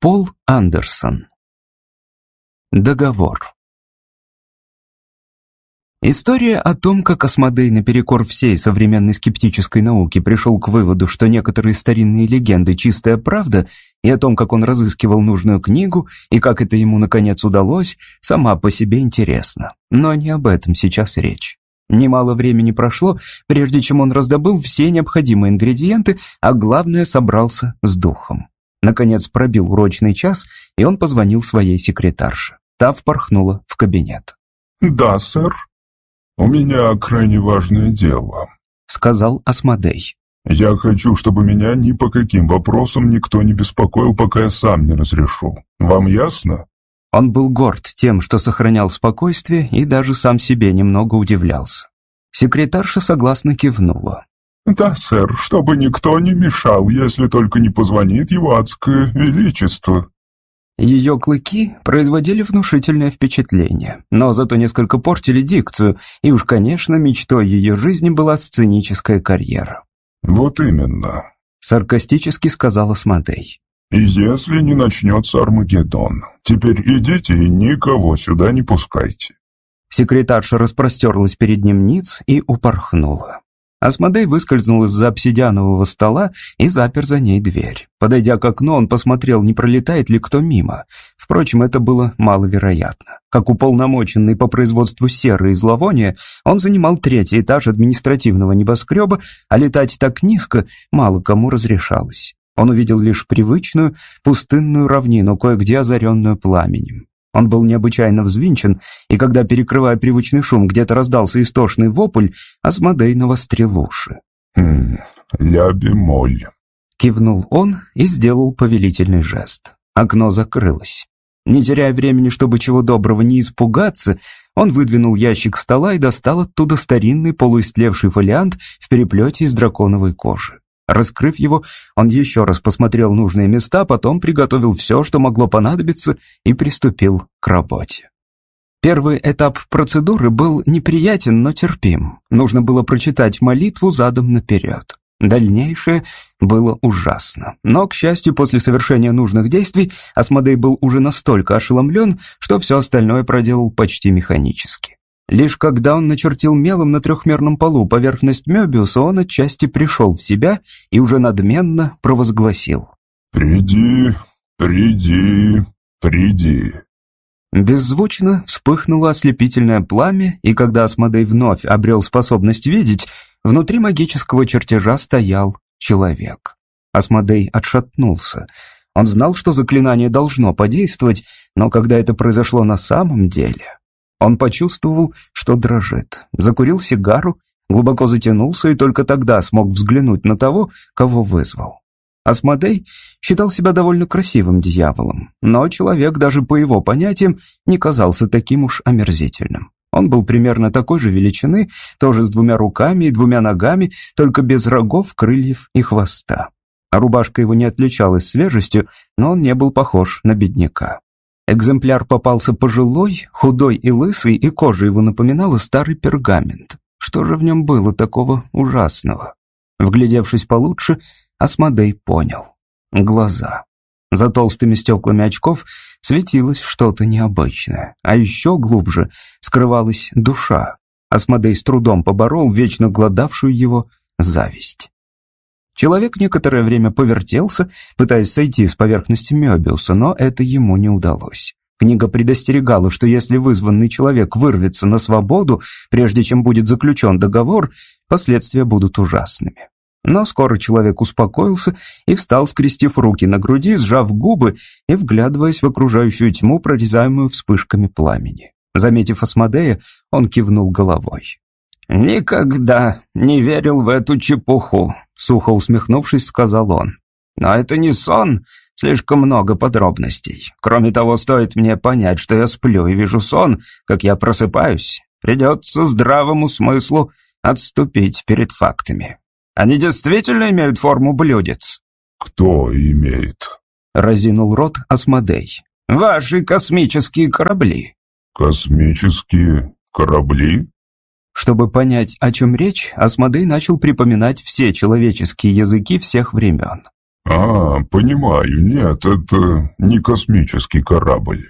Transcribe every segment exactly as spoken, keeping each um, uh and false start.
Пол Андерсон. Договор. История о том, как Асмодей наперекор всей современной скептической науке пришел к выводу, что некоторые старинные легенды — чистая правда, и о том, как он разыскивал нужную книгу, и как это ему наконец удалось, сама по себе интересна. Но не об этом сейчас речь. Немало времени прошло, прежде чем он раздобыл все необходимые ингредиенты, а главное, собрался с духом. Наконец пробил урочный час, и он позвонил своей секретарше. Та впорхнула в кабинет. «Да, сэр. У меня крайне важное дело», — сказал Асмодей. «Я хочу, чтобы меня ни по каким вопросам никто не беспокоил, пока я сам не разрешу. Вам ясно?» Он был горд тем, что сохранял спокойствие, и даже сам себе немного удивлялся. Секретарша согласно кивнула. «Да, сэр, чтобы никто не мешал, если только не позвонит его адское величество». Ее клыки производили внушительное впечатление, но зато несколько портили дикцию, и уж, конечно, мечтой ее жизни была сценическая карьера. «Вот именно», — саркастически сказал Асмодей. «И если не начнется Армагеддон, теперь идите и никого сюда не пускайте». Секретарша распростерлась перед ним ниц и упорхнула. Асмодей выскользнул из-за обсидианового стола и запер за ней дверь. Подойдя к окну, он посмотрел, не пролетает ли кто мимо. Впрочем, это было маловероятно. Как уполномоченный по производству серы и зловония, он занимал третий этаж административного небоскреба, а летать так низко мало кому разрешалось. Он увидел лишь привычную пустынную равнину, кое-где озаренную пламенем. Он был необычайно взвинчен, и когда, перекрывая привычный шум, где-то раздался истошный вопль, Асмодей навострил уши. «Хм, ля-бемоль», — кивнул он и сделал повелительный жест. Окно закрылось. Не теряя времени, чтобы чего доброго не испугаться, он выдвинул ящик стола и достал оттуда старинный полуистлевший фолиант в переплете из драконовой кожи. Раскрыв его, он еще раз посмотрел нужные места, потом приготовил все, что могло понадобиться, и приступил к работе. Первый этап процедуры был неприятен, но терпим. Нужно было прочитать молитву задом наперед. Дальнейшее было ужасно. Но, к счастью, после совершения нужных действий Асмодей был уже настолько ошеломлен, что все остальное проделал почти механически. Лишь когда он начертил мелом на трехмерном полу поверхность Мёбиуса, он отчасти пришел в себя и уже надменно провозгласил: «Приди, приди, приди». Беззвучно вспыхнуло ослепительное пламя, и когда Асмодей вновь обрел способность видеть, внутри магического чертежа стоял человек. Асмодей отшатнулся. Он знал, что заклинание должно подействовать, но когда это произошло на самом деле... Он почувствовал, что дрожит, закурил сигару, глубоко затянулся и только тогда смог взглянуть на того, кого вызвал. Асмодей считал себя довольно красивым дьяволом, но человек даже по его понятиям не казался таким уж омерзительным. Он был примерно такой же величины, тоже с двумя руками и двумя ногами, только без рогов, крыльев и хвоста. Рубашка его не отличалась свежестью, но он не был похож на бедняка. Экземпляр попался пожилой, худой и лысый, и кожа его напоминала старый пергамент. Что же в нем было такого ужасного? Вглядевшись получше, Асмодей понял. Глаза. За толстыми стеклами очков светилось что-то необычное, а еще глубже скрывалась душа. Асмодей с трудом поборол вечно гладавшую его зависть. Человек некоторое время повертелся, пытаясь сойти с поверхности Мёбиуса, но это ему не удалось. Книга предостерегала, что если вызванный человек вырвется на свободу, прежде чем будет заключен договор, последствия будут ужасными. Но скоро человек успокоился и встал, скрестив руки на груди, сжав губы и вглядываясь в окружающую тьму, прорезаемую вспышками пламени. Заметив Асмодея, он кивнул головой. «Никогда не верил в эту чепуху», — сухо усмехнувшись, сказал он. «Но это не сон, слишком много подробностей. Кроме того, стоит мне понять, что я сплю и вижу сон, как я просыпаюсь. Придется здравому смыслу отступить перед фактами. Они действительно имеют форму блюдец?» «Кто имеет?» — разинул рот Асмодей. «Ваши космические корабли». «Космические корабли?» Чтобы понять, о чем речь, Асмодей начал припоминать все человеческие языки всех времен. А, понимаю, нет, это не космический корабль.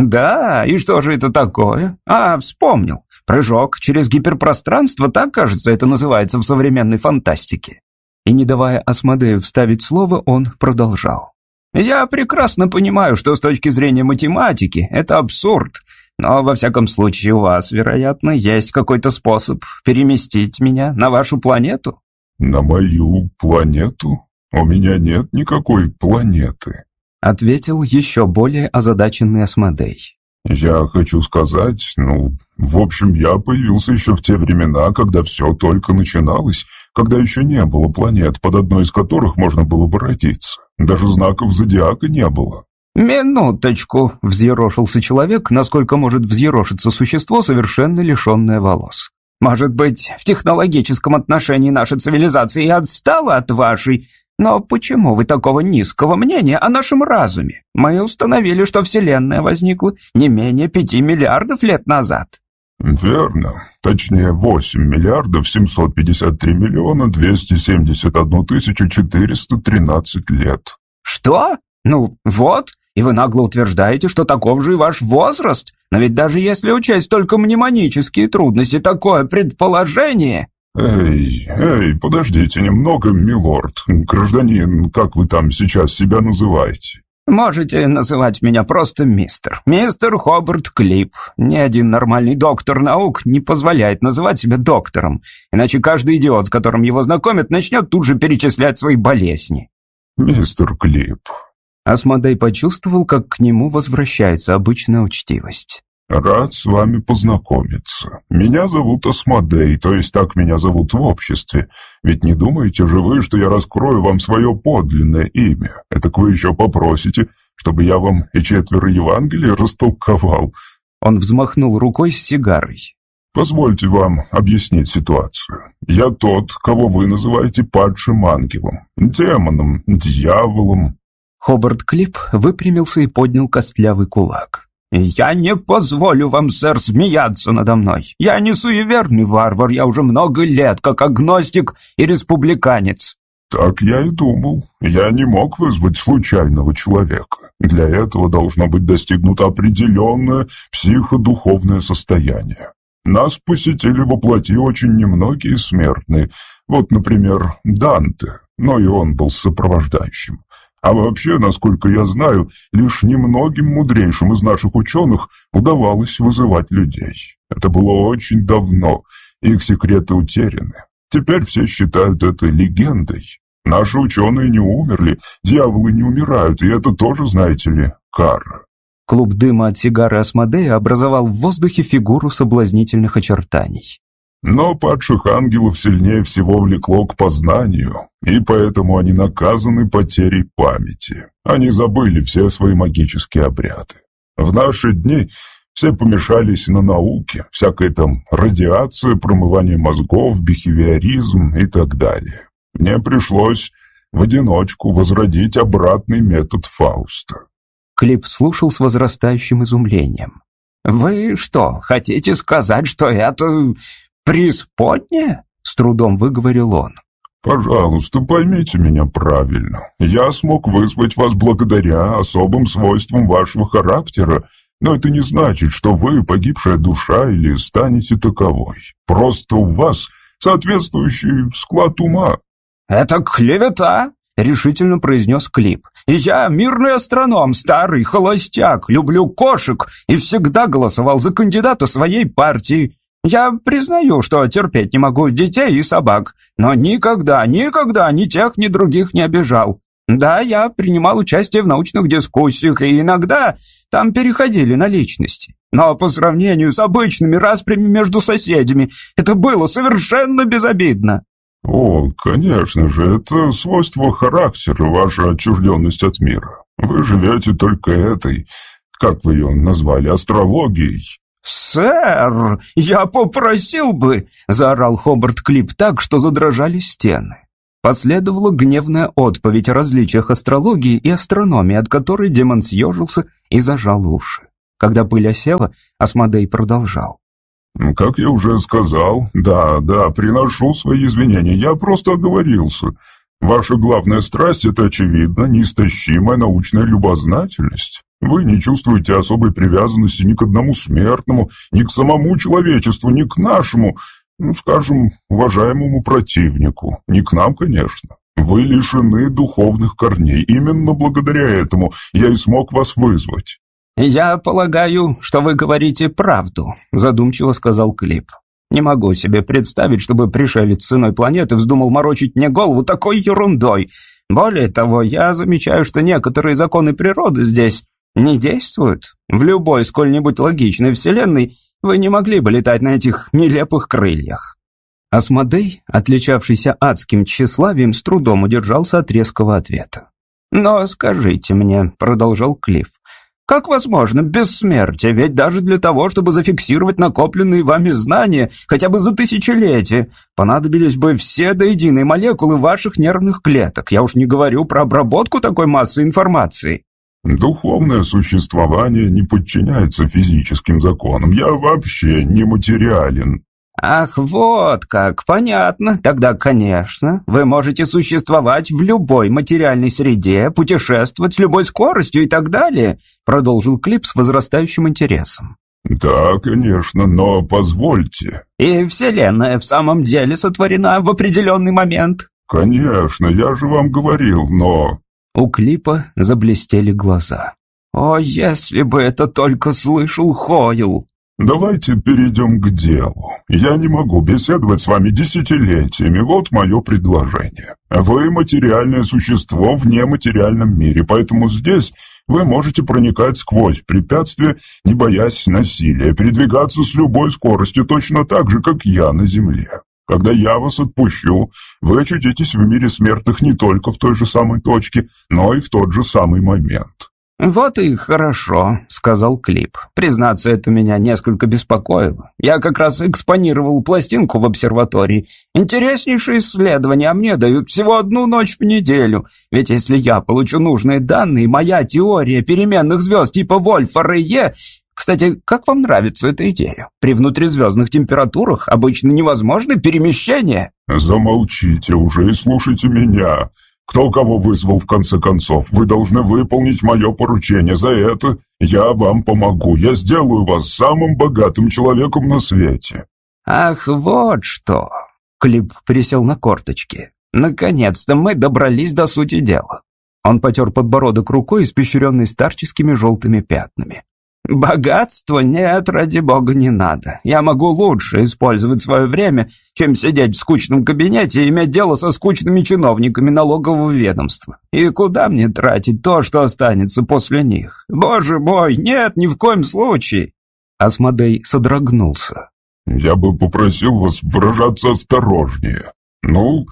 Да, и что же это такое? А, вспомнил. Прыжок через гиперпространство, так, кажется, это называется в современной фантастике. И не давая Асмодею вставить слово, он продолжал. Я прекрасно понимаю, что с точки зрения математики это абсурд, но во всяком случае у вас, вероятно, есть какой-то способ переместить меня на вашу планету. На мою планету? У меня нет никакой планеты, ответил еще более озадаченный Асмодей. Я хочу сказать, ну, в общем, я появился еще в те времена, когда все только начиналось, когда еще не было планет, под одной из которых можно было бы родиться. Даже знаков зодиака не было. «Минуточку», — взъерошился человек, насколько может взъерошиться существо, совершенно лишенное волос. «Может быть, в технологическом отношении наша цивилизация и отстала от вашей? Но почему вы такого низкого мнения о нашем разуме? Мы установили, что Вселенная возникла не менее пяти миллиардов лет назад». «Верно. Точнее, восемь миллиардов семьсот пятьдесят три миллиона двести семьдесят одну тысячу четыреста тринадцать лет». «Что? Ну, вот. И вы нагло утверждаете, что таков же и ваш возраст. Но ведь даже если учесть только мнемонические трудности, такое предположение...» «Эй, эй, подождите немного, милорд. Гражданин, как вы там сейчас себя называете?» «Можете называть меня просто мистер. Мистер Хобарт Клип. Ни один нормальный доктор наук не позволяет называть себя доктором, иначе каждый идиот, с которым его знакомят, начнет тут же перечислять свои болезни». «Мистер Клип...» Асмодей почувствовал, как к нему возвращается обычная учтивость. «Рад с вами познакомиться. Меня зовут Асмодей, то есть так меня зовут в обществе. Ведь не думаете же вы, что я раскрою вам свое подлинное имя? Этак вы еще попросите, чтобы я вам и четверо Евангелий растолковал». Он взмахнул рукой с сигарой. «Позвольте вам объяснить ситуацию. Я тот, кого вы называете падшим ангелом, демоном, дьяволом». Хобарт Клип выпрямился и поднял костлявый кулак. «Я не позволю вам, сэр, смеяться надо мной. Я не суеверный варвар, я уже много лет как агностик и республиканец». «Так я и думал. Я не мог вызвать случайного человека. Для этого должно быть достигнуто определенное психодуховное состояние. Нас посетили во плоти очень немногие смертные. Вот, например, Данте, но и он был сопровождающим. А вообще, насколько я знаю, лишь немногим мудрейшим из наших ученых удавалось вызывать людей. Это было очень давно, их секреты утеряны. Теперь все считают это легендой. Наши ученые не умерли, дьяволы не умирают, и это тоже, знаете ли, кара». Клуб дыма от сигары Асмодея образовал в воздухе фигуру соблазнительных очертаний. «Но падших ангелов сильнее всего влекло к познанию, и поэтому они наказаны потерей памяти. Они забыли все свои магические обряды. В наши дни все помешались на науке, всякая там радиация, промывание мозгов, бихевиоризм и так далее. Мне пришлось в одиночку возродить обратный метод Фауста». Клип слушал с возрастающим изумлением. «Вы что, хотите сказать, что это преисподняя?» — с трудом выговорил он. «Пожалуйста, поймите меня правильно. Я смог вызвать вас благодаря особым свойствам вашего характера, но это не значит, что вы погибшая душа или станете таковой. Просто у вас соответствующий склад ума». «Это клевета», — решительно произнес Клип. «Я мирный астроном, старый холостяк, люблю кошек и всегда голосовал за кандидата своей партии. Я признаю, что терпеть не могу детей и собак, но никогда, никогда ни тех, ни других не обижал. Да, я принимал участие в научных дискуссиях, и иногда там переходили на личности. Но по сравнению с обычными распрями между соседями, это было совершенно безобидно». «О, конечно же, это свойство характера, ваша отчужденность от мира. Вы живете только этой, как вы ее назвали, астрологией». «Сэр, я попросил бы!» — заорал Хобарт Клип так, что задрожали стены. Последовала гневная отповедь о различиях астрологии и астрономии, от которой демон съежился и зажал уши. Когда пыль осела, Асмодей продолжал. «Как я уже сказал, да, да, приношу свои извинения, я просто оговорился. Ваша главная страсть — это, очевидно, неистощимая научная любознательность. Вы не чувствуете особой привязанности ни к одному смертному, ни к самому человечеству, ни к нашему, ну, скажем, уважаемому противнику. Не к нам, конечно. Вы лишены духовных корней. Именно благодаря этому я и смог вас вызвать». «Я полагаю, что вы говорите правду», — задумчиво сказал Клип. «Не могу себе представить, чтобы пришелец с иной планеты вздумал морочить мне голову такой ерундой. Более того, я замечаю, что некоторые законы природы здесь не действуют. В любой сколь-нибудь логичной вселенной вы не могли бы летать на этих нелепых крыльях». Асмодей, отличавшийся адским тщеславием, с трудом удержался от резкого ответа. «Но скажите мне», — продолжал Клифф, «как возможно бессмертие? Ведь даже для того, чтобы зафиксировать накопленные вами знания, хотя бы за тысячелетия, понадобились бы все до единой молекулы ваших нервных клеток. Я уж не говорю про обработку такой массы информации». «Духовное существование не подчиняется физическим законам. Я вообще не материален». «Ах, вот как, понятно. Тогда, конечно, вы можете существовать в любой материальной среде, путешествовать с любой скоростью и так далее», продолжил Клип с возрастающим интересом. «Да, конечно, но позвольте». «И Вселенная в самом деле сотворена в определенный момент?» «Конечно, я же вам говорил, но...» У Клипа заблестели глаза. «О, если бы это только слышал Хойл!» «Давайте перейдем к делу. Я не могу беседовать с вами десятилетиями, вот мое предложение. Вы материальное существо в нематериальном мире, поэтому здесь вы можете проникать сквозь препятствия, не боясь насилия, передвигаться с любой скоростью, точно так же, как я на Земле. Когда я вас отпущу, вы очутитесь в мире смертных не только в той же самой точке, но и в тот же самый момент». «Вот и хорошо», — сказал Клип. «Признаться, это меня несколько беспокоило. Я как раз экспонировал пластинку в обсерватории. Интереснейшее исследование, а мне дают всего одну ночь в неделю. Ведь если я получу нужные данные, моя теория переменных звезд типа Вольфа-Рейе... Кстати, как вам нравится эта идея? При внутризвездных температурах обычно невозможны перемещения». «Замолчите уже и слушайте меня. Кто кого вызвал в конце концов? Вы должны выполнить мое поручение. За это я вам помогу. Я сделаю вас самым богатым человеком на свете». «Ах, вот что!» Клип присел на корточки. «Наконец-то мы добрались до сути дела». Он потер подбородок рукой, испещренный старческими желтыми пятнами. «Богатство? Нет, ради бога, не надо. Я могу лучше использовать свое время, чем сидеть в скучном кабинете и иметь дело со скучными чиновниками налогового ведомства. И куда мне тратить то, что останется после них? Боже мой, нет, ни в коем случае!» Асмодей содрогнулся. «Я бы попросил вас выражаться осторожнее. Ну,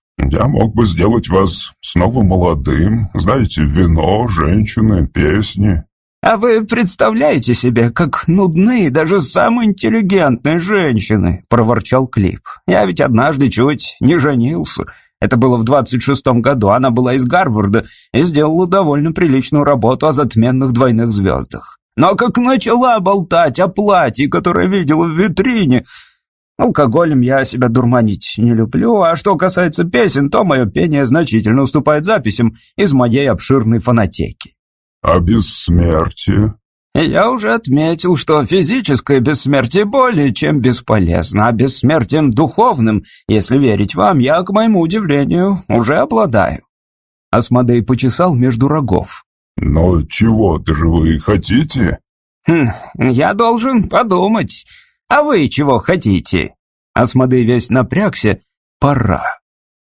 я мог бы сделать вас снова молодым. Знаете, вино, женщины, песни». «А вы представляете себе, как нудны даже самые интеллигентные женщины?» — проворчал Клип. «Я ведь однажды чуть не женился. Это было в двадцать шестом году. Она была из Гарварда и сделала довольно приличную работу о затменных двойных звездах. Но как начала болтать о платье, которое видела в витрине... Алкоголем я себя дурманить не люблю, а что касается песен, то мое пение значительно уступает записям из моей обширной фонотеки». «А бессмертие?» «Я уже отметил, что физическое бессмертие более чем бесполезно, а бессмертием духовным, если верить вам, я, к моему удивлению, уже обладаю». Асмодей почесал между рогов. «Но чего-то же вы хотите?» «Хм, я должен подумать. А вы чего хотите?» Асмодей весь напрягся. «Пора».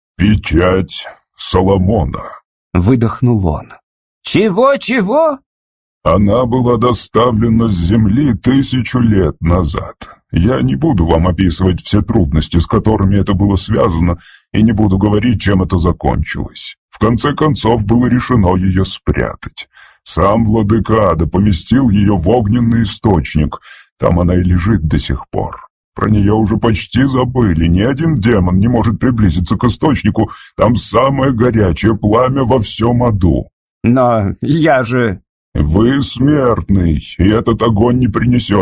«Печать Соломона», — выдохнул он. «Чего-чего?» «Она была доставлена с Земли тысячу лет назад. Я не буду вам описывать все трудности, с которыми это было связано, и не буду говорить, чем это закончилось. В конце концов, было решено ее спрятать. Сам владыка Ада поместил ее в огненный источник. Там она и лежит до сих пор. Про нее уже почти забыли. Ни один демон не может приблизиться к источнику. Там самое горячее пламя во всем аду». «Но я же...» «Вы смертный, и этот огонь не принесет